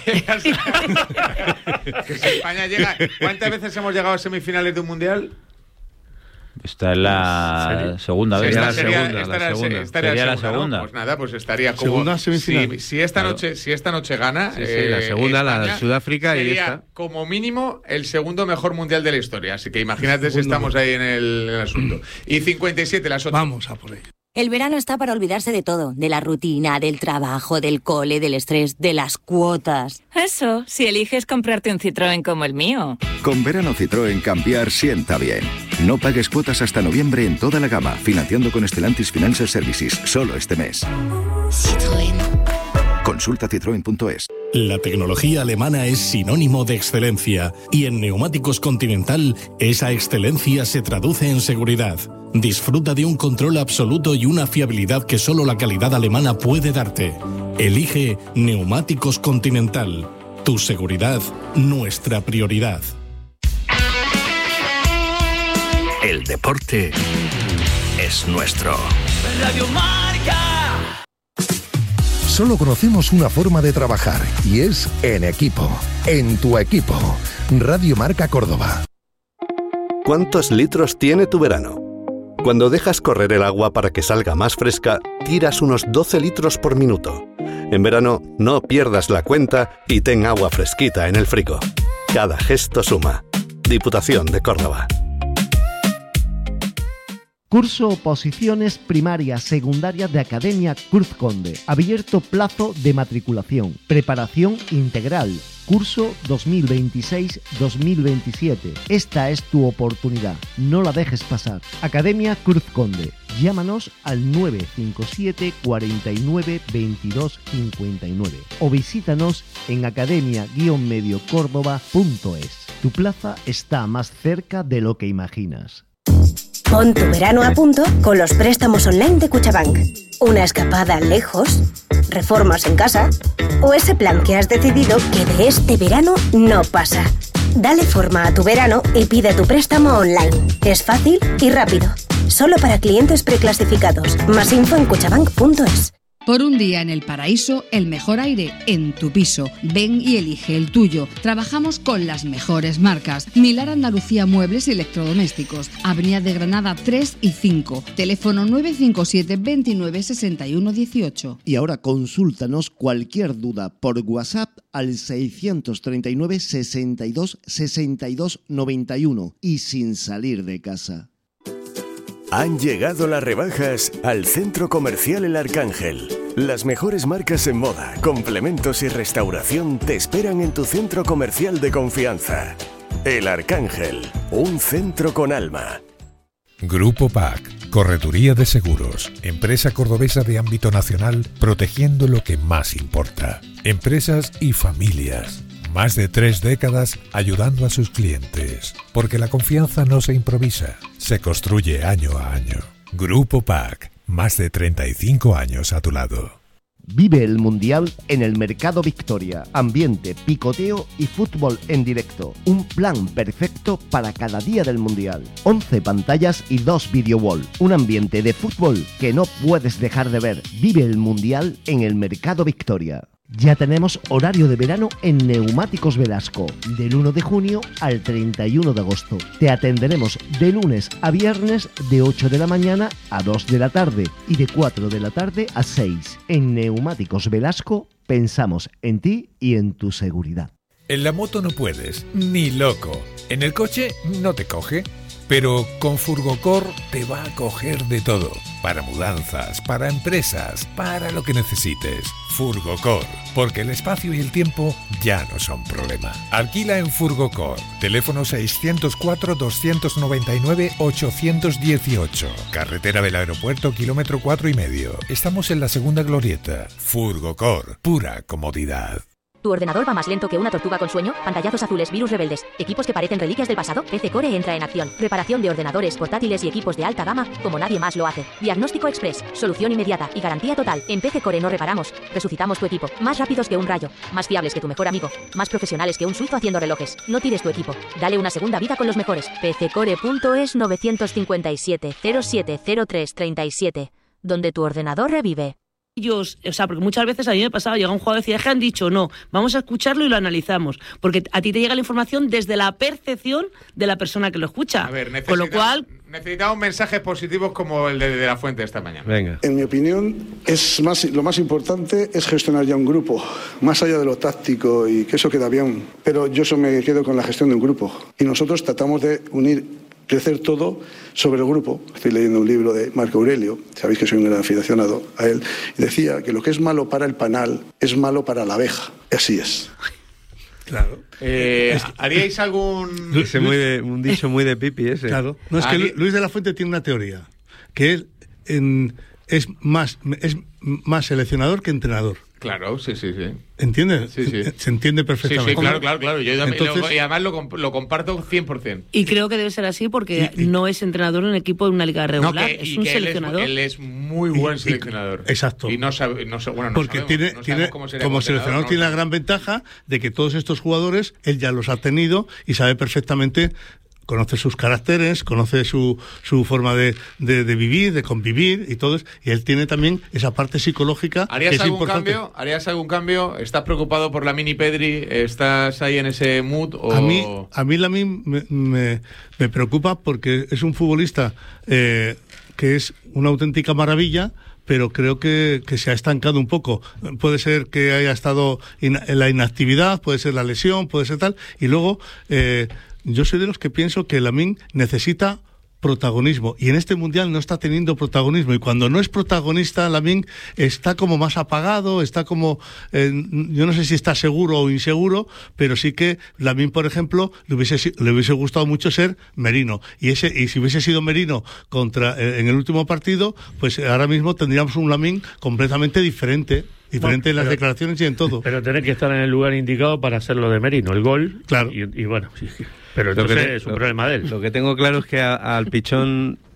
S3: Que si España llega... ¿Cuántas veces hemos llegado a semifinales de un mundial?
S7: Esta es la
S3: ¿Sería?
S7: segunda vez.
S3: Esta
S5: Sería la
S3: sería,
S5: segunda,
S3: esta
S5: la
S3: era-
S5: segunda.
S3: estaría
S7: Sería la
S3: segunda,
S7: segunda.
S3: ¿no? Pues nada, pues estaría como...
S1: Segunda semifinal.
S3: Si, si esta
S7: Claro.
S3: noche, si esta noche gana...
S5: Sí, sí, la segunda, la de Sudáfrica y
S3: sería
S5: esta.
S3: como mínimo el segundo mejor mundial de la historia. Así que imagínate si
S1: Segundo
S3: estamos ahí en el, en el asunto. Y cincuenta y siete, las ocho.
S1: Vamos a por ello.
S8: El verano está para olvidarse de todo, de la rutina, del trabajo, del cole, del estrés, de las cuotas.
S9: Eso, si eliges comprarte un Citroën como el mío.
S10: Con verano Citroën cambiar sienta bien. No pagues cuotas hasta noviembre en toda la gama, financiando con Stellantis Financial Services, solo este mes.
S8: Citroën.
S10: Consulta citroen punto es.
S11: La tecnología alemana es sinónimo de excelencia y en Neumáticos Continental esa excelencia se traduce en seguridad. Disfruta de un control absoluto y una fiabilidad que solo la calidad alemana puede darte. Elige Neumáticos Continental. Tu seguridad, nuestra prioridad.
S12: El deporte es nuestro.
S13: Radio Marca.
S14: Solo conocemos una forma de trabajar y es en equipo, en tu equipo. Radio Marca Córdoba.
S15: ¿Cuántos litros tiene tu verano? Cuando dejas correr el agua para que salga más fresca, tiras unos doce litros por minuto. En verano, no pierdas la cuenta y ten agua fresquita en el frigo. Cada gesto suma. Diputación de Córdoba.
S16: Curso Oposiciones Primaria Secundaria de Academia Cruz Conde. Abierto plazo de matriculación. Preparación integral. Curso dos mil veintiséis dos mil veintisiete. Esta es tu oportunidad. No la dejes pasar. Academia Cruz Conde. Llámanos al nueve cinco siete, cuatro nueve, veintidós cincuenta y nueve o visítanos en academia guion medio córdoba punto es. Tu plaza está más cerca de lo que imaginas.
S17: Pon tu verano a punto con los préstamos online de Cuchabank. Una escapada lejos, reformas en casa o ese plan que has decidido que de este verano no pasa. Dale forma a tu verano y pide tu préstamo online. Es fácil y rápido. Solo para clientes preclasificados. Más info en cuchabank punto es.
S18: Por un día en el paraíso, el mejor aire en tu piso. Ven y elige el tuyo. Trabajamos con las mejores marcas. Milar Andalucía Muebles y Electrodomésticos. Avenida de Granada tres y cinco. Teléfono nueve cinco siete, veintinueve, sesenta y uno, dieciocho.
S16: Y ahora consúltanos cualquier duda por WhatsApp al seiscientos treinta y nueve, sesenta y dos, sesenta y dos, noventa y uno y sin salir de casa.
S19: Han llegado las rebajas al Centro Comercial El Arcángel. Las mejores marcas en moda, complementos y restauración te esperan en tu centro comercial de confianza. El Arcángel, un centro con alma.
S20: Grupo P A C, Correduría de Seguros, empresa cordobesa de ámbito nacional, protegiendo lo que más importa. Empresas y familias. Más de tres décadas ayudando a sus clientes, porque la confianza no se improvisa, se construye año a año. Grupo P A C, más de treinta y cinco años a tu lado.
S16: Vive el Mundial en el Mercado Victoria. Ambiente, picoteo y fútbol en directo. Un plan perfecto para cada día del Mundial. once pantallas y dos video wall. Un ambiente de fútbol que no puedes dejar de ver. Vive el Mundial en el Mercado Victoria. Ya tenemos horario de verano en Neumáticos Velasco, del uno de junio al treinta y uno de agosto. Te atenderemos de lunes a viernes de ocho de la mañana a dos de la tarde y de cuatro de la tarde a seis. En Neumáticos Velasco pensamos en ti y en tu seguridad.
S20: En la moto no puedes, ni loco. En el coche no te coge. Pero con Furgocor te va a coger de todo. Para mudanzas, para empresas, para lo que necesites. Furgocor, porque el espacio y el tiempo ya no son problema. Alquila en Furgocor. Teléfono seiscientos cuatro, doscientos noventa y nueve, ochocientos dieciocho. Carretera del Aeropuerto, kilómetro cuatro y medio. Estamos en la segunda glorieta. Furgocor, pura comodidad.
S21: ¿Tu ordenador va más lento que una tortuga con sueño? Pantallazos azules, virus rebeldes, equipos que parecen reliquias del pasado. P C Core entra en acción. Reparación de ordenadores, portátiles y equipos de alta gama como nadie más lo hace. Diagnóstico express, solución inmediata y garantía total. En P C Core no reparamos, resucitamos tu equipo. Más rápidos que un rayo, más fiables que tu mejor amigo, más profesionales que un suizo haciendo relojes. No tires tu equipo, dale una segunda vida con los mejores. P C core punto es nueve cinco siete, cero siete cero tres tres siete, donde tu ordenador revive.
S2: Ellos, o sea, porque muchas veces a mí me pasaba, llega un jugador y decía, es que han dicho no, vamos a escucharlo y lo analizamos, porque a ti te llega la información desde la percepción de la persona que lo escucha.
S3: A ver,
S2: con lo cual
S3: necesitamos mensajes positivos como el de, de la Fuente esta mañana.
S5: Venga.
S22: En mi opinión, es más, lo más importante es gestionar ya un grupo, más allá de lo táctico y que eso queda bien, pero yo eso me quedo con la gestión de un grupo y nosotros tratamos de unir, crecer todo sobre el grupo. Estoy leyendo un libro de Marco Aurelio, sabéis que soy un gran aficionado a él, y decía que lo que es malo para el panal es malo para la abeja. Así es.
S1: Claro.
S3: Eh, ¿Haríais algún...?
S5: Ese muy de, un dicho muy de Pipi ese.
S1: Claro. No, es que Luis de la Fuente tiene una teoría, que es, en, es, más, es más seleccionador que entrenador.
S3: Claro, sí, sí, sí.
S1: ¿Entiendes?
S3: Sí, sí.
S1: Se entiende perfectamente.
S3: Sí, sí, claro, claro, claro. Yo
S1: Entonces,
S3: lo, y además lo, lo comparto cien por ciento.
S2: Y creo que debe ser así porque y, y, no es entrenador en un equipo de una liga regular,
S3: no, que,
S2: es un
S3: que
S2: seleccionador.
S3: Él es, él es muy buen y, seleccionador.
S1: Y, exacto.
S3: Y no sabe, no, bueno, no
S1: porque
S3: sabemos,
S1: tiene,
S3: no
S1: tiene
S3: como
S1: seleccionador no, tiene la gran ventaja de que todos estos jugadores él ya los ha tenido y sabe perfectamente. Conoce sus caracteres, conoce su, su forma de, de, de vivir, de convivir y todo eso. Y él tiene también esa parte psicológica.
S3: ¿Harías
S1: que es
S3: algún
S1: importante.
S3: cambio? ¿Harías algún cambio? ¿Estás preocupado por la Mini Pedri? ¿Estás ahí en ese mood? O...
S1: A mí, a mí la mí me, me, me preocupa porque es un futbolista eh, que es una auténtica maravilla, pero creo que, que se ha estancado un poco. Puede ser que haya estado in, en la inactividad, puede ser la lesión, puede ser tal. Y luego... Eh, yo soy de los que pienso que Lamine necesita protagonismo y en este mundial no está teniendo protagonismo y cuando no es protagonista Lamine está como más apagado, está como eh, yo no sé si está seguro o inseguro, pero sí que Lamine, por ejemplo, le hubiese le hubiese gustado mucho ser Merino y ese y si hubiese sido Merino contra eh, en el último partido, pues ahora mismo tendríamos un Lamine completamente diferente. Diferente bueno, en las pero, declaraciones y en todo.
S4: Pero tener que estar en el lugar indicado para hacer lo de Merino, el gol.
S1: Claro.
S4: Y, y bueno, sí, sí. Pero entonces te, es un
S5: lo,
S4: problema de él.
S5: Lo que tengo claro es que a, al Pichón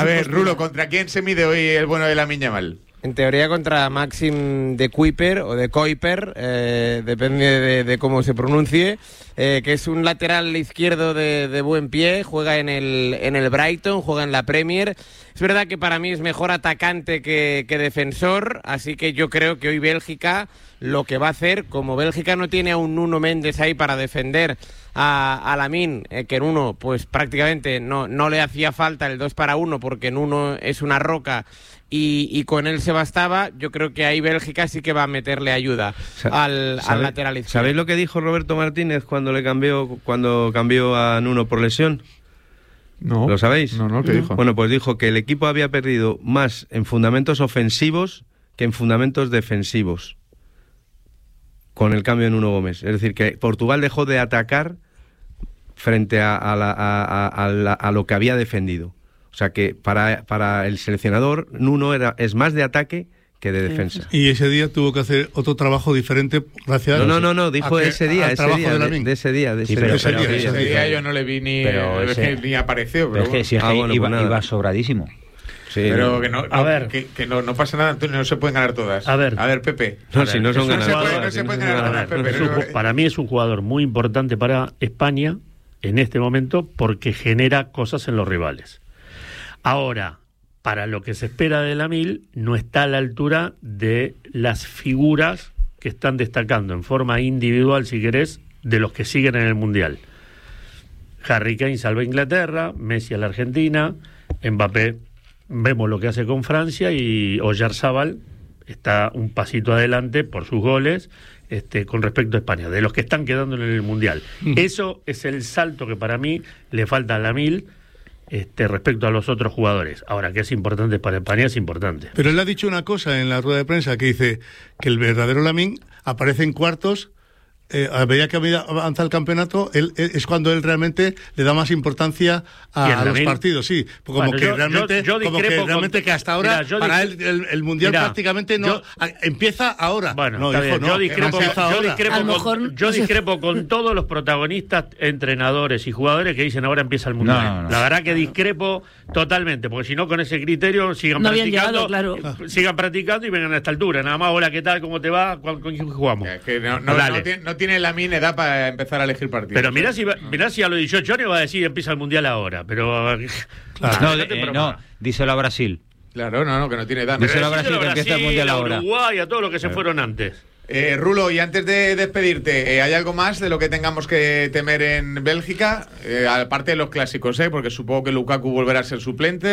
S3: A ver, Rulo, ¿contra quién se mide hoy el bueno de Lamine Yamal?
S7: En teoría contra Maxim de Kuiper o de Kuiper, eh, depende de, de cómo se pronuncie, eh, que es un lateral izquierdo de, de buen pie, juega en el, en el Brighton, juega en la Premier. Es verdad que para mí es mejor atacante que, que defensor, así que yo creo que hoy Bélgica lo que va a hacer, como Bélgica no tiene a un Nuno Méndez ahí para defender a, a Lamine, eh, que Nuno pues prácticamente no, no le hacía falta el dos para uno porque Nuno es una roca y, y con él se bastaba, yo creo que ahí Bélgica sí que va a meterle ayuda al, al lateral izquierdo.
S5: ¿Sabéis lo que dijo Roberto Martínez cuando le cambió cuando cambió a Nuno por lesión?
S3: No.
S5: ¿Lo sabéis?
S3: No, no, ¿qué dijo?
S5: Bueno, pues dijo que el equipo había perdido más en fundamentos ofensivos que en fundamentos defensivos con el cambio de Nuno Gómez. Es decir, que Portugal dejó de atacar frente a, a, la, a, a, a, la, a lo que había defendido. O sea que para, para el seleccionador Nuno era, es más de ataque que de defensa.
S1: Y ese día tuvo que hacer otro trabajo diferente gracias
S5: no, no, no, no, dijo
S1: que,
S5: ese día, ese día,
S1: de,
S5: de, de ese día, de ese,
S3: sí, pero,
S5: día,
S3: pero,
S5: ese,
S3: pero,
S5: día,
S3: ese día yo no le vi ni,
S6: pero ese,
S3: ni apareció. Pero
S6: es que si es que ah, bueno, iba, pues iba sobradísimo.
S3: Sí, pero que no, no, ver. que, que no, no pasa nada, Antonio, no se pueden ganar todas.
S4: A ver,
S3: a ver Pepe.
S5: No,
S3: a
S5: si
S3: ver,
S5: no son
S3: ganadoras. No se pueden ganar todas, Pepe.
S4: No, no, para mí es un jugador muy importante para España en este momento porque genera cosas en los rivales. Ahora, para lo que se espera de Lamine, no está a la altura de las figuras que están destacando en forma individual, si querés, de los que siguen en el Mundial. Harry Kane salva a Inglaterra, Messi a la Argentina, Mbappé, vemos lo que hace con Francia, y Oyarzabal está un pasito adelante por sus goles este, con respecto a España, de los que están quedando en el Mundial. Mm. Eso es el salto que para mí le falta a Lamine Este, respecto a los otros jugadores. Ahora, que es importante para España, es importante.
S1: Pero él ha dicho una cosa en la rueda de prensa que dice que el verdadero Lamine aparece en cuartos. Eh, a medida que avanza el campeonato, él, él, es cuando él realmente le da más importancia a, a los partidos, sí. Como bueno, que yo, realmente, yo, yo como que, realmente con, que hasta ahora, mira, para él, el, el Mundial mira, prácticamente no yo, a, empieza ahora.
S4: Bueno,
S1: no, hijo, no,
S4: yo discrepo, yo discrepo,
S2: con,
S4: mejor, yo discrepo con todos los protagonistas, entrenadores y jugadores que dicen ahora empieza el Mundial. No, no, no. La verdad que discrepo totalmente, porque si no, con ese criterio sigan
S2: no
S4: practicando,
S2: llegado, claro.
S4: sigan practicando y vengan a esta altura. Nada más, hola, ¿qué tal? ¿Cómo te va? ¿Con quién jugamos?
S3: Es que no, no, no, tiene, no tiene Lamine edad para empezar a elegir partidos.
S4: Pero mirá si, mirá si a los dieciocho años va a decir empieza el Mundial ahora, pero...
S6: Claro. No, no, eh, no, díselo a Brasil.
S3: Claro, no, no, que no tiene edad.
S6: Díselo a Brasil, que empieza el Mundial
S4: a
S6: ahora.
S4: Uruguay, a todos los que se fueron antes.
S3: Eh, Rulo, y antes de despedirte, eh, ¿hay algo más de lo que tengamos que temer en Bélgica? Eh, aparte de los clásicos, ¿eh? Porque supongo que Lukaku volverá a ser suplente.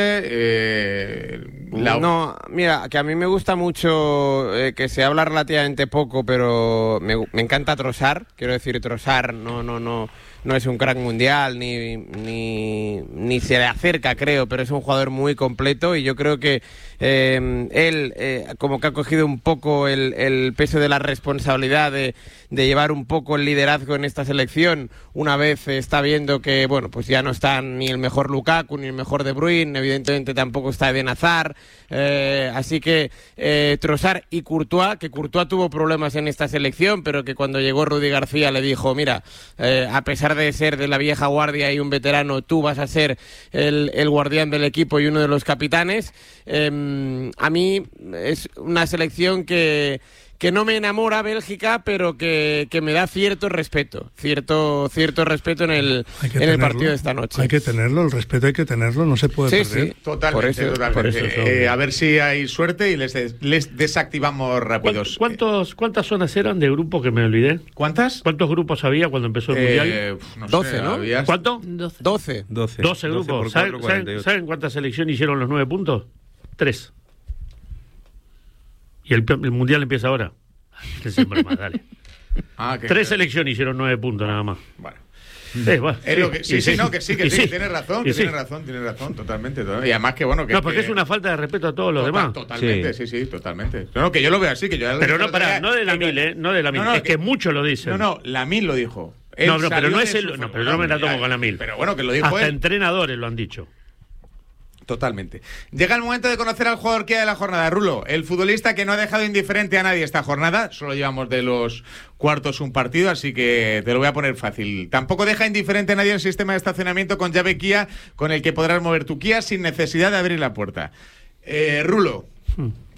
S3: Eh, la...
S7: No, mira, que a mí me gusta mucho, eh, que se habla relativamente poco, pero me, me encanta Trossard. Quiero decir, Trossard no, no, no, no es un crack mundial, ni, ni, ni se le acerca, creo, pero es un jugador muy completo y yo creo que eh, él, eh, como que ha cogido un poco el, el peso de la responsabilidad de, de llevar un poco el liderazgo en esta selección, una vez está viendo que, bueno, pues ya no están ni el mejor Lukaku, ni el mejor De Bruyne, evidentemente tampoco está Eden Hazard, eh, así que eh, Trossard y Courtois, que Courtois tuvo problemas en esta selección, pero que cuando llegó Rudy García le dijo, mira, eh, a pesar de ser de la vieja guardia y un veterano, tú vas a ser el, el guardián del equipo y uno de los capitanes. Eh, a mí es una selección que que no me enamora Bélgica, pero que, que me da cierto respeto, cierto cierto respeto en el en tenerlo, el partido de esta noche.
S1: Hay que tenerlo, el respeto hay que tenerlo, no se puede
S7: sí,
S1: perder.
S7: Sí,
S3: totalmente, por eso, totalmente. Por eso eh, a ver si hay suerte y les, des, les desactivamos rápidos.
S4: ¿Cuántos, ¿Cuántas zonas eran de grupo que me olvidé?
S3: ¿Cuántas?
S4: ¿Cuántos grupos había cuando empezó el
S3: eh,
S4: Mundial?
S3: No
S7: doce,
S3: sé,
S7: ¿no?
S3: Había...
S4: ¿Cuánto?
S7: doce.
S5: doce.
S4: doce, doce grupos. ¿Saben, ¿saben, ¿Saben cuántas selecciones hicieron los nueve puntos? Tres. Y el, el Mundial empieza ahora. Broma, dale. Ah, Tres selecciones hicieron nueve puntos nada más.
S3: Bueno.
S4: Eh, bueno,
S3: sí, lo que, sí, sí, sí, no, que sí, que sí, sí, tienes razón, que sí. tienes razón, tienes razón, totalmente, totalmente. Y además que bueno que...
S4: No, porque
S3: que,
S4: es una falta de respeto a todos los
S3: total,
S4: demás.
S3: Totalmente, sí, sí, sí totalmente. No, no, que yo lo veo así, que yo...
S4: Pero no, pará, no de Lamine, eh, no de Lamine, no, no, es que, que muchos lo dicen.
S3: No, no, Lamine lo dijo.
S4: Él no, no, pero no es el... No, pero no me la tomo con Lamine.
S3: Pero bueno, que lo dijo
S4: Hasta
S3: él.
S4: Entrenadores lo han dicho.
S3: Totalmente. Llega el momento de conocer al jugador que hay de la jornada, Rulo, el futbolista que no ha dejado indiferente a nadie esta jornada. Solo llevamos de los cuartos un partido, así que te lo voy a poner fácil. Tampoco deja indiferente a nadie el sistema de estacionamiento con llave Kia, con el que podrás mover tu Kia sin necesidad de abrir la puerta. Eh, Rulo,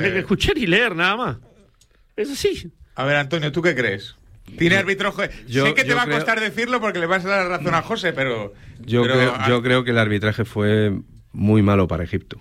S4: Tenés que escuchar y leer nada más. Es así.
S3: A ver, Antonio, ¿tú qué crees? Tiene arbitraje.
S5: Yo,
S3: sé que te va
S5: creo,
S3: a costar decirlo porque le vas a dar razón a José, pero.
S5: Yo,
S3: pero
S5: creo,
S3: a...
S5: yo creo que el arbitraje fue muy malo para Egipto.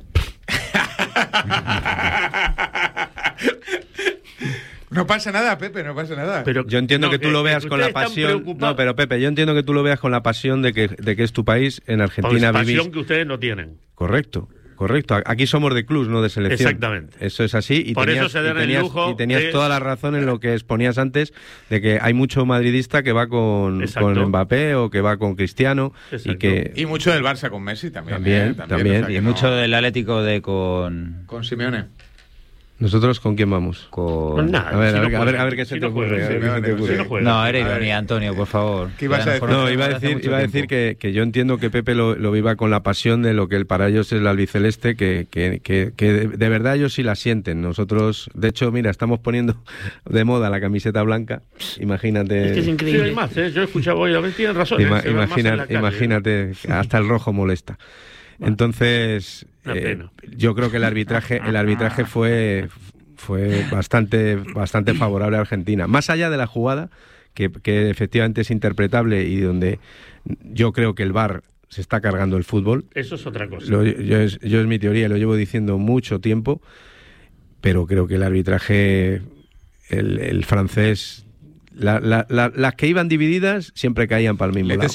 S3: No pasa nada, Pepe, no pasa nada.
S5: Pero yo entiendo no, que tú que, lo veas con la pasión. No, pero Pepe, yo entiendo que tú lo veas con la pasión de que, de que es tu país. En Argentina
S4: vivís.
S5: Pasión
S4: que ustedes no tienen.
S5: Correcto. Correcto, aquí somos de clubs, no de selección.
S4: Exactamente.
S5: Eso es así. Y
S4: Por
S5: tenías,
S4: eso se dan
S5: y tenías,
S4: el lujo
S5: y tenías
S4: de...
S5: toda la razón en lo que exponías antes, de que hay mucho madridista que va con, con Mbappé o que va con Cristiano. Y, que...
S3: y mucho del Barça con Messi también.
S5: También,
S3: ¿eh?
S5: también. también.
S6: O sea, y mucho no... del Atlético de con...
S3: Con Simeone.
S5: ¿Nosotros con quién vamos?
S6: Con...
S4: Con nada.
S5: A ver,
S4: si
S5: a, ver,
S4: no
S5: a ver, a ver qué se
S4: si
S5: te
S4: no
S5: ocurre.
S4: Juegue,
S5: a ver qué se te ocurre.
S4: Si no, juegue,
S6: no, era ironía, Antonio, por favor.
S3: ¿Qué ibas a decir?
S5: No, iba a decir, iba a decir que, que yo entiendo que Pepe lo, lo viva con la pasión de lo que para ellos es el albiceleste, que, que, que, que de, de verdad ellos sí la sienten. Nosotros, de hecho, mira, estamos poniendo de moda la camiseta blanca. Imagínate.
S2: Es que es increíble.
S4: Sí, hay más, ¿eh? Yo he escuchado hoy, a ver, tienen razón.
S5: Ima,
S4: ¿eh?
S5: imagina, imagínate, hasta el rojo molesta. Entonces, eh, yo creo que el arbitraje, el arbitraje fue... fue bastante bastante favorable a Argentina. Más allá de la jugada, que, que efectivamente es interpretable y donde yo creo que el V A R se está cargando el fútbol.
S4: Eso es otra cosa.
S5: Lo, yo, es, yo es mi teoría, lo llevo diciendo mucho tiempo, pero creo que el arbitraje, el, el francés, la, la, la, las que iban divididas siempre caían para el mismo lado.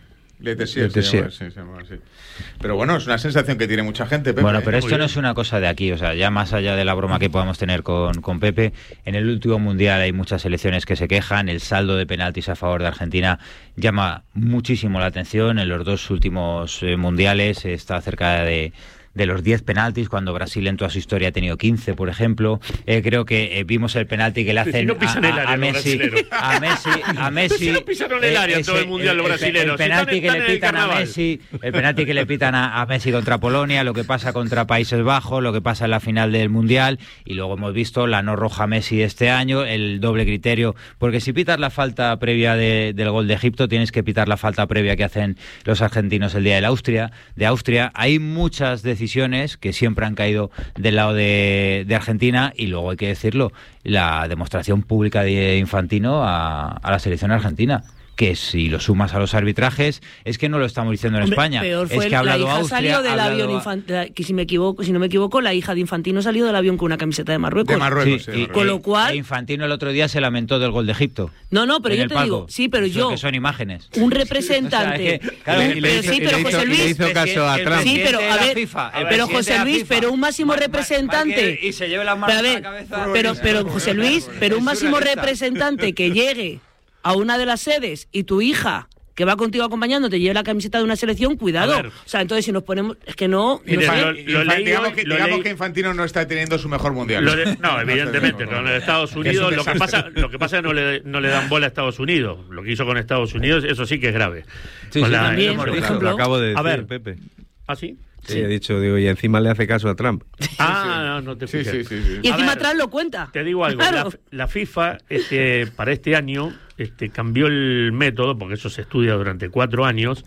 S3: Le Tessier, se llama, sí, se llama así. Pero bueno, es una sensación que tiene mucha gente, Pepe.
S6: Bueno, pero esto no es una cosa de aquí, o sea, ya más allá de la broma que podamos tener con, con Pepe, en el último Mundial hay muchas selecciones que se quejan, el saldo de penaltis a favor de Argentina llama muchísimo la atención, en los dos últimos eh, Mundiales está cerca de... de los diez penaltis, cuando Brasil en toda su historia ha tenido quince, por ejemplo. Eh, creo que eh, vimos el penalti que le hacen
S4: si no pisan a, a, el área,
S6: a, Messi, a Messi, a Messi.
S4: Si no pisaron el área eh, en todo el mundial los brasileños.
S6: El penalti si que le pitan a Messi, el penalti que le pitan a, a Messi contra Polonia, lo que pasa contra Países Bajos, lo que pasa en la final del mundial, y luego hemos visto la no roja a Messi este año, el doble criterio, porque si pitas la falta previa de, del gol de Egipto, tienes que pitar la falta previa que hacen los argentinos el día de la Austria, de Austria. Hay muchas decisiones que siempre han caído del lado de, de Argentina, y luego hay que decirlo, la demostración pública de Infantino a, a la selección argentina, que si lo sumas a los arbitrajes, es que no lo estamos diciendo en
S2: Hombre,
S6: España.
S2: Peor fue
S6: es que ha hablado
S2: la hija
S6: Austria,
S2: salió del
S6: ha
S2: avión
S6: hablado...
S2: infan... que si me equivoco, si no me equivoco, la hija de Infantino salió del avión con una camiseta de Marruecos.
S3: De Marruecos,
S6: sí,
S3: sí,
S6: y,
S3: de
S2: con lo cual,
S6: e Infantino el otro día se lamentó del gol de Egipto.
S2: No, no, pero yo te
S6: palco.
S2: digo, sí, pero
S6: Eso
S2: yo
S6: que son imágenes.
S2: Un representante,
S6: o sea, es que, claro,
S2: un,
S6: y
S2: pero
S6: hizo,
S2: sí, pero José Luis,
S5: le hizo caso a Trump.
S2: Sí, pero a ver,
S6: FIFA,
S2: pero José Luis, pero un máximo
S6: Mar,
S2: representante,
S6: Mar, y se lleve las manos
S2: pero, a ver,
S6: a la cabeza.
S2: pero, pero José Luis, pero un máximo representante que llegue a una de las sedes y tu hija que va contigo acompañando te lleve la camiseta de una selección, cuidado. O sea, entonces si nos ponemos... Es que no...
S3: no
S2: sé.
S3: lo, lo Infan, digamos que, digamos que Infantino no está teniendo su mejor mundial.
S4: Lo de, no, evidentemente. Con no, Estados Unidos, lo que pasa lo que pasa es que no le, no le dan bola a Estados Unidos. Lo que hizo con Estados Unidos, eso sí que es grave.
S6: Sí,
S4: con
S6: sí,
S4: la,
S2: también, por ejemplo.
S5: Lo acabo de decir,
S4: a ver,
S5: Pepe.
S4: ¿Ah, sí?
S5: Sí, sí, he dicho, digo, y encima le hace caso a Trump.
S4: Ah, no, no te fijes.
S3: Sí, sí, sí, sí.
S2: Y encima
S4: ver,
S2: Trump lo cuenta.
S4: Te digo algo,
S2: claro.
S4: la, la FIFA este, para este año este, cambió el método, porque eso se estudia durante cuatro años,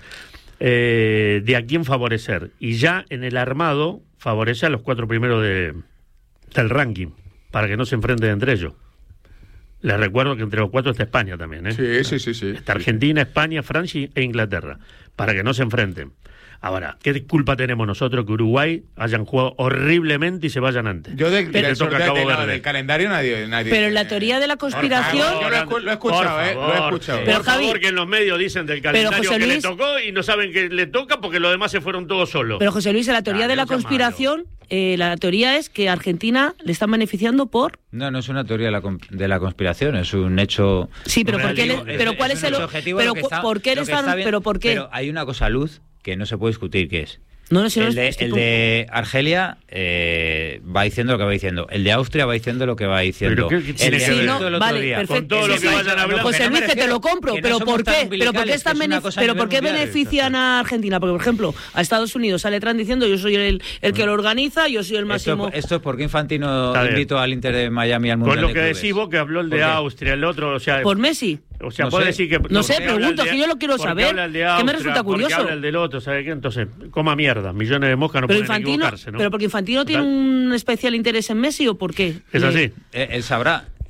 S4: eh, de a quién favorecer. Y ya en el armado favorece a los cuatro primeros de, del ranking, para que no se enfrenten entre ellos. Les recuerdo que entre los cuatro está España también, ¿eh?
S3: Sí, sí, sí, sí.
S4: Está Argentina, España, Francia e Inglaterra, para que no se enfrenten. Ahora, ¿qué culpa tenemos nosotros que Uruguay hayan jugado horriblemente y se vayan antes?
S3: Yo de,
S4: pero,
S3: del, sorteo, de, no, del calendario nadie, nadie...
S2: Pero en la teoría de la conspiración...
S3: Favor, yo lo he, lo he escuchado, eh, lo he escuchado.
S2: Pero,
S4: por
S2: Javi,
S4: favor, que en los medios dicen del calendario que
S2: Luis,
S4: le tocó y no saben que le toca porque los demás se fueron todos solos.
S2: Pero José Luis, en la teoría ah, de la conspiración, eh, la teoría es que a Argentina le están beneficiando por...
S6: No, no es una teoría de la, de la conspiración, es un hecho...
S2: Sí, pero ¿por qué? Le, pero ¿cuál es, es el objetivo? Pero, está, ¿por qué le están...? Pero, ¿por qué?
S6: Pero hay una cosa a luz que no se puede discutir, que es...
S2: No, no, si no
S6: el, de, el de Argelia eh, va diciendo lo que va diciendo. El de Austria va diciendo lo que va diciendo.
S4: Pero ¿qué, qué
S6: el de
S2: sí, no,
S6: el otro
S2: vale,
S6: día.
S2: perfecto.
S4: Con todo
S2: sí,
S4: lo que
S2: sí,
S4: vayan a hablar.
S2: José Luis, que te lo compro. Pero
S6: no
S2: ¿por qué? ¿Pero por qué, están
S6: bene
S2: pero ¿por qué benefician a Argentina? Porque, por ejemplo, a Estados Unidos sale Trump diciendo yo soy el, el que lo organiza, yo soy el máximo...
S6: Esto, esto es porque Infantino invitó al Inter de Miami al Mundial
S4: Con lo
S6: de
S4: que
S6: clubes.
S4: decís vos, que habló el de Austria, el otro... O sea,
S2: ¿por Messi?
S4: O sea,
S6: no
S4: puede
S6: sé.
S4: decir que...
S2: No sé, pregunto, que yo lo quiero saber.
S4: Austria,
S2: ¿Qué me resulta curioso?
S4: Porque habla el del otro, ¿sabe qué? Entonces, coma mierda. Millones de moscas no
S2: pero
S4: pueden
S2: Infantino,
S4: equivocarse, ¿no?
S2: Pero porque Infantino tiene un especial interés en Messi, ¿o por qué?
S4: Es así.
S6: Eh, él sabrá.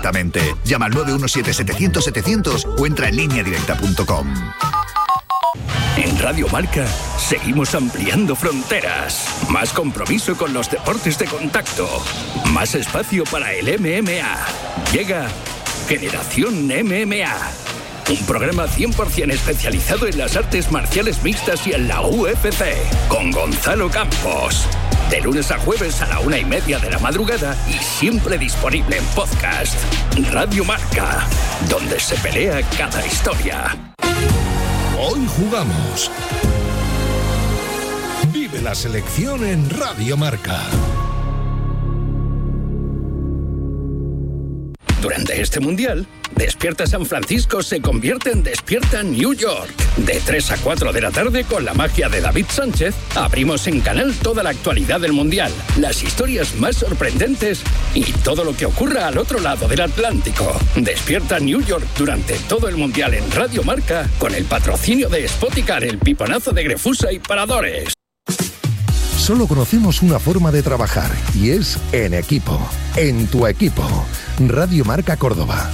S9: directamente. Llama al nueve uno siete setecientos setecientos o entra en línea directa punto com.
S12: En Radio Marca seguimos ampliando fronteras. Más compromiso con los deportes de contacto. Más espacio para el M M A. Llega Generación M M A. Un programa cien por ciento especializado en las artes marciales mixtas y en la U F C. Con Gonzalo Campos. De lunes a jueves a la una y media de la madrugada y siempre disponible en podcast. Radio Marca, donde se pelea cada historia.
S14: Hoy jugamos. Vive la selección en Radio Marca.
S12: Durante este mundial, Despierta San Francisco se convierte en Despierta New York. De tres a cuatro de la tarde, con la magia de David Sánchez, abrimos en Canal toda la actualidad del mundial, las historias más sorprendentes y todo lo que ocurra al otro lado del Atlántico. Despierta New York durante todo el mundial en Radio Marca, con el patrocinio de Spoticar, el piponazo de Grefusa y Paradores.
S14: Solo conocemos una forma de trabajar y es en equipo, en tu equipo. Radio Marca Córdoba.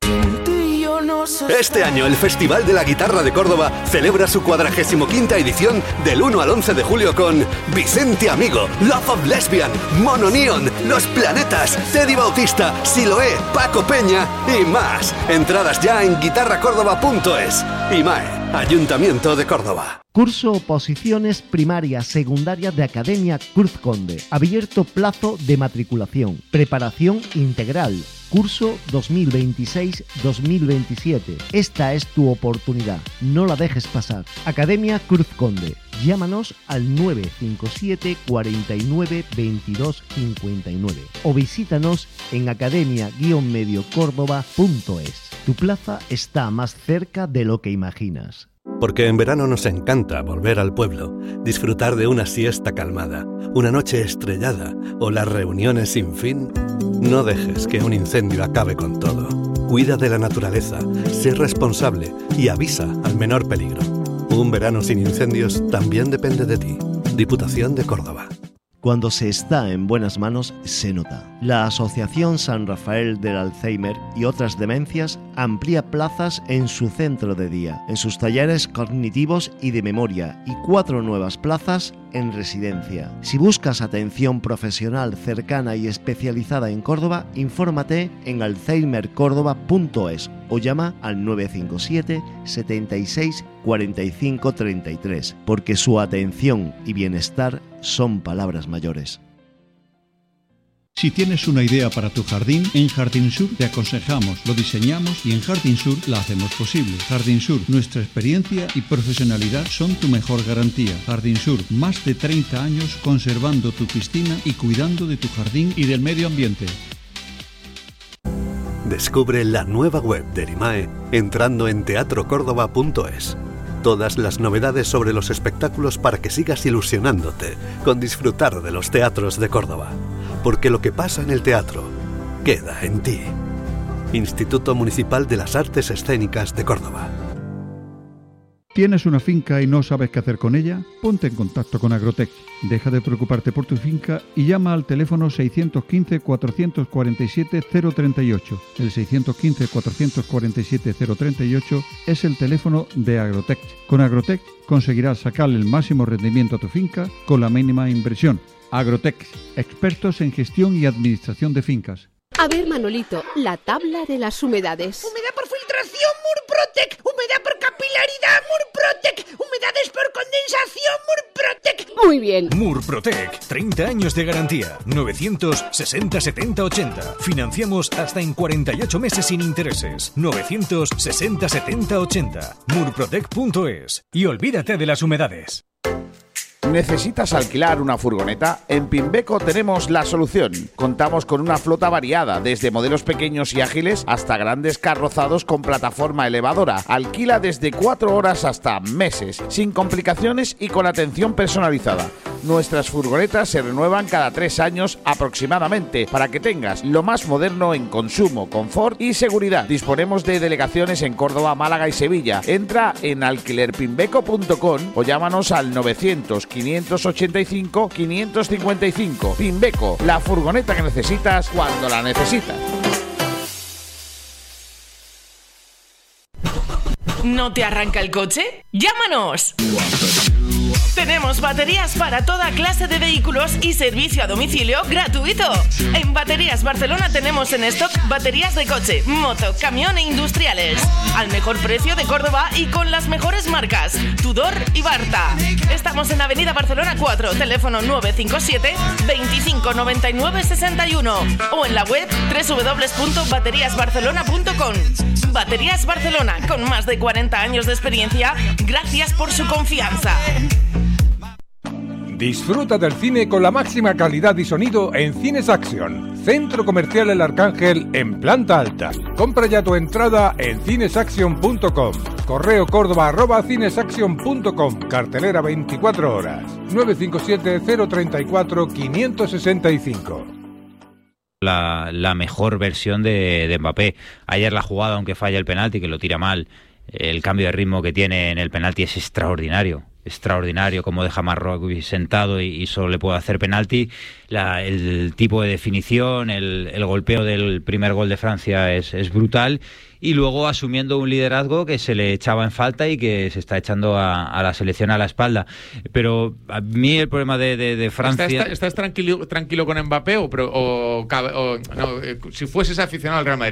S15: Este año el Festival de la Guitarra de Córdoba celebra su cuadragésimo quinta edición del uno al once de julio con Vicente Amigo, Love of Lesbian, Mono Neon, Los Planetas, Teddy Bautista, Siloé, Paco Peña y más. Entradas ya en guitarra córdoba punto es. IMAE, Ayuntamiento de Córdoba.
S16: Curso Oposiciones Primaria Secundaria de Academia Cruz Conde. Abierto plazo de matriculación. Preparación integral. Curso dos mil veintiséis dos mil veintisiete. Esta es tu oportunidad. No la dejes pasar. Academia Cruz Conde. Llámanos al nueve cinco siete, cuarenta y nueve, veintidós cincuenta y nueve o visítanos en academia guion medio córdoba punto es. Tu plaza está más cerca de lo que imaginas.
S15: Porque en verano nos encanta volver al pueblo, disfrutar de una siesta calmada, una noche estrellada o las reuniones sin fin. No dejes que un incendio acabe con todo. Cuida de la naturaleza, sé responsable y avisa al menor peligro. Un verano sin incendios también depende de ti. Diputación de Córdoba.
S16: Cuando se está en buenas manos, se nota. La Asociación San Rafael del Alzheimer y otras demencias amplía plazas en su centro de día, en sus talleres cognitivos y de memoria, y cuatro nuevas plazas en residencia. Si buscas atención profesional cercana y especializada en Córdoba, infórmate en alzheimer córdoba punto es o llama al nueve cinco siete, setenta y seis, cuarenta y cinco, treinta y tres, porque su atención y bienestar son palabras mayores.
S10: Si tienes una idea para tu jardín, en Jardín Sur te aconsejamos, lo diseñamos y en Jardín Sur la hacemos posible. Jardín Sur, nuestra experiencia y profesionalidad son tu mejor garantía. Jardín Sur, más de treinta años conservando tu piscina y cuidando de tu jardín y del medio ambiente.
S15: Descubre la nueva web del IMAE entrando en teatro córdoba punto es. Todas las novedades sobre los espectáculos para que sigas ilusionándote con disfrutar de los teatros de Córdoba. Porque lo que pasa en el teatro queda en ti. Instituto Municipal de las Artes Escénicas de Córdoba.
S10: ¿Tienes una finca y no sabes qué hacer con ella? Ponte en contacto con Agrotech. Deja de preocuparte por tu finca y llama al teléfono seiscientos quince, cuatrocientos cuarenta y siete, cero treinta y ocho. El seiscientos quince, cuatrocientos cuarenta y siete, cero treinta y ocho es el teléfono de Agrotech. Con Agrotech conseguirás sacarle el máximo rendimiento a tu finca con la mínima inversión. Agrotech, expertos en gestión y administración de fincas.
S11: A ver, Manolito, la tabla de las humedades.
S23: Humedad por filtración, Murprotec. Humedad por capilaridad, Murprotec. Humedades por condensación, Murprotec.
S11: Muy bien.
S24: Murprotec, treinta años de garantía. novecientos sesenta, setenta, ochenta. Financiamos hasta en cuarenta y ocho meses sin intereses. novecientos sesenta, setenta, ochenta. Murprotec punto es. Y olvídate de las humedades.
S25: ¿Necesitas alquilar una furgoneta? En Pimbeco tenemos la solución. Contamos con una flota variada, desde modelos pequeños y ágiles hasta grandes carrozados con plataforma elevadora. Alquila desde cuatro horas hasta meses, sin complicaciones y con atención personalizada. Nuestras furgonetas se renuevan cada tres años aproximadamente para que tengas lo más moderno en consumo, confort y seguridad. Disponemos de delegaciones en Córdoba, Málaga y Sevilla. Entra en alquiler pimbeco punto com o llámanos al novecientos, quinientos ochenta y cinco, quinientos cincuenta y cinco. Pimbeco, la furgoneta que necesitas cuando la necesitas.
S17: ¿No te arranca el coche? ¡Llámanos! Tenemos baterías para toda clase de vehículos y servicio a domicilio gratuito. En Baterías Barcelona tenemos en stock baterías de coche, moto, camión e industriales. Al mejor precio de Córdoba y con las mejores marcas, Tudor y Barta. Estamos en Avenida Barcelona cuatro, teléfono nueve cinco siete, veinticinco noventa y nueve sesenta y uno o en la web doble u doble u doble u punto baterías barcelona punto com. Baterías Barcelona, con más de cuarenta años de experiencia, gracias por su confianza.
S18: Disfruta del cine con la máxima calidad y sonido en Cines Action, Centro Comercial El Arcángel en planta alta. Compra ya tu entrada en cinesaction punto com. Correo Córdoba arroba cinesaction punto com. Cartelera veinticuatro horas. nueve cinco siete, cero tres cuatro, cinco seis cinco.
S6: La, la mejor versión de, de Mbappé. Ayer la jugada, aunque falla el penalti, que lo tira mal, el cambio de ritmo que tiene en el penalti es extraordinario. Extraordinario como deja Marruecos sentado y, y solo le puede hacer penalti. La, el tipo de definición, el, el golpeo del primer gol de Francia es, es brutal. Y luego asumiendo un liderazgo que se le echaba en falta y que se está echando a, a la selección a la espalda. Pero a mí el problema de, de, de Francia...
S3: ¿Estás, estás tranquilo, tranquilo con Mbappé o, o, o no, si fueses aficionado al Real Madrid?